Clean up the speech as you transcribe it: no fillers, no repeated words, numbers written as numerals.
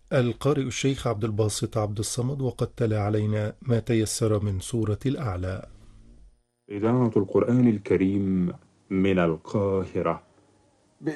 القارئ الشيخ عبد الباسط عبد الصمد، وقد تلا علينا ما تيسر من سورة الأعلى. إذاعة القرآن الكريم من القاهرة.